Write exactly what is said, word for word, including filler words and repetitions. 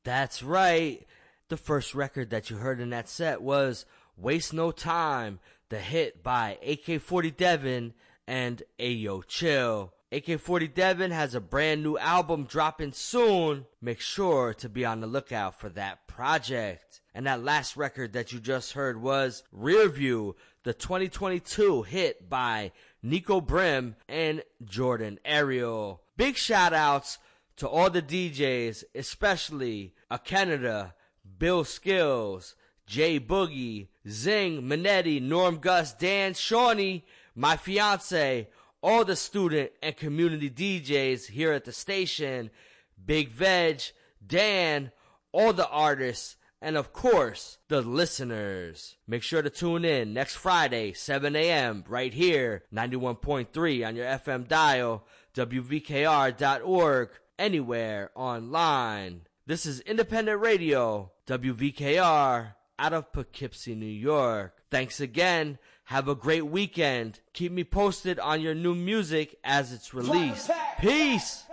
That's right. The first record that you heard in that set was Waste No Time, the hit by A K forty Devin and Ayo Chill. A K forty Devin has a brand new album dropping soon. Make sure to be on the lookout for that project. And that last record that you just heard was Rear View, the twenty twenty-two hit by Nico Brim and Jordan Ariel. Big shout outs to all the D Js, especially A Canada, Bill Skills, Jay Boogie, Zing, Minetti, Norm Gus, Dan, Shawnee, my fiance, all the student and community D Js here at the station, Big Veg, Dan, all the artists, and of course, the listeners. Make sure to tune in next Friday, seven a.m., right here, ninety-one point three on your F M dial, W V K R dot org, anywhere online. This is Independent Radio, W V K R, out of Poughkeepsie, New York. Thanks again. Have a great weekend. Keep me posted on your new music as it's released. Peace!